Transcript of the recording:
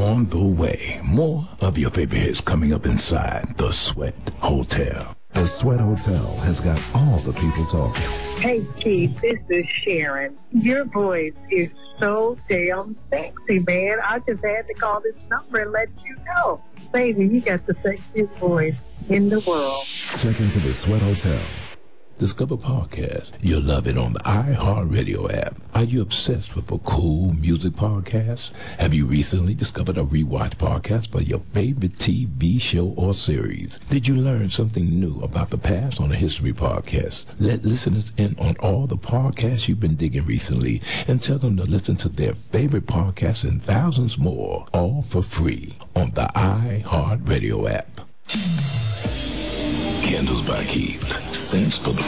on the way. More of your favorite hits coming up inside the Sweat Hotel. The Sweat Hotel has got all the people talking. Hey, Keith, this is Sharon. Your voice is so damn sexy, man. I just had to call this number and let you know. Baby, you got the sexiest voice in the world. Check into the Sweat Hotel. Discover podcast. You'll love it on the iHeartRadio app. Are you obsessed with a cool music podcast? Have you recently discovered a rewatch podcast for your favorite TV show or series? Did you learn something new about the past on a history podcast? Let listeners in on all the podcasts you've been digging recently and tell them to listen to their favorite podcasts and thousands more, all for free on the iHeartRadio app. Candles by Keith. Scents for the